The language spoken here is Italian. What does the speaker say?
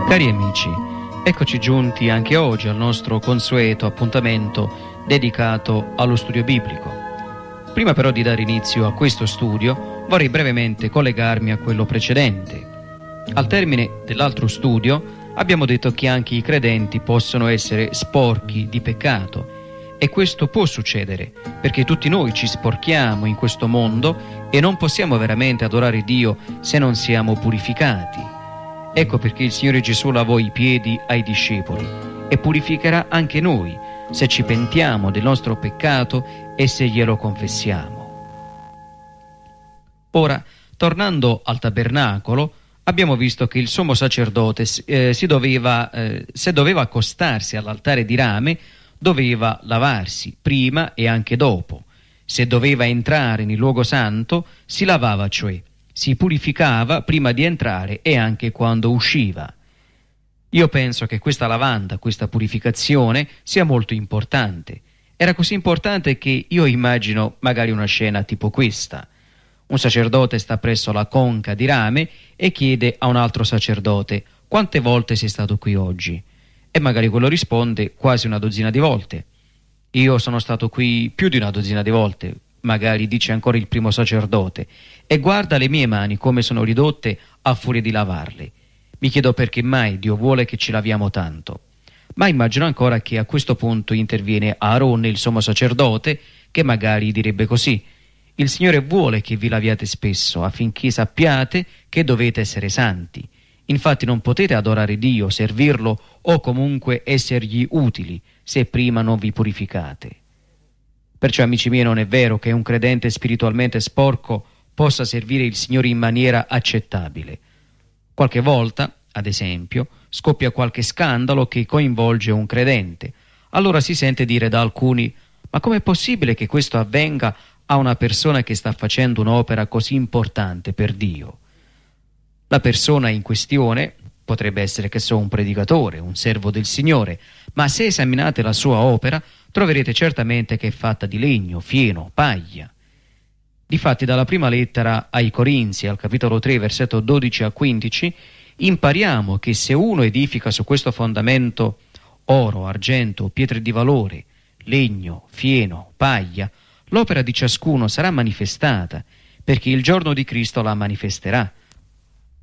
Cari amici, eccoci giunti anche oggi al nostro consueto appuntamento dedicato allo studio biblico. Prima però di dare inizio a questo studio, vorrei brevemente collegarmi a quello precedente. Al termine dell'altro studio abbiamo detto che anche i credenti possono essere sporchi di peccato, e questo può succedere perché tutti noi ci sporchiamo in questo mondo e non possiamo veramente adorare Dio se non siamo purificati. Ecco perché il Signore Gesù lavò i piedi ai discepoli e purificherà anche noi se ci pentiamo del nostro peccato e se glielo confessiamo. Ora, tornando al tabernacolo, abbiamo visto che il sommo sacerdote se doveva accostarsi all'altare di rame, doveva lavarsi prima e anche dopo. Se doveva entrare nel luogo santo, si lavava, cioè si purificava prima di entrare e anche quando usciva. Io penso che questa lavanda, questa purificazione sia molto importante. Era così importante che io immagino magari una scena tipo questa. Un sacerdote sta presso la conca di rame e chiede a un altro sacerdote: quante volte sei stato qui oggi? E magari quello risponde: quasi una dozzina di volte. Io sono stato qui più di una dozzina di volte, magari dice ancora il primo sacerdote, e guarda le mie mani come sono ridotte a furia di lavarle. Mi chiedo perché mai Dio vuole che ci laviamo tanto. Ma immagino ancora che a questo punto interviene Aaron, il sommo sacerdote, che magari direbbe così: il Signore vuole che vi laviate spesso affinché sappiate che dovete essere santi. Infatti non potete adorare Dio, servirlo o comunque essergli utili se prima non vi purificate. Perciò, amici miei, non è vero che un credente spiritualmente sporco possa servire il Signore in maniera accettabile. Qualche volta, ad esempio, scoppia qualche scandalo che coinvolge un credente. Allora si sente dire da alcuni: ma com'è possibile che questo avvenga a una persona che sta facendo un'opera così importante per Dio? La persona in questione potrebbe essere, che so, un predicatore, un servo del Signore, ma se esaminate la sua opera troverete certamente che è fatta di legno, fieno, paglia. Difatti, dalla prima lettera ai Corinzi, al capitolo 3, versetto 12 a 15, impariamo che se uno edifica su questo fondamento oro, argento, pietre di valore, legno, fieno, paglia, l'opera di ciascuno sarà manifestata, perché il giorno di Cristo la manifesterà,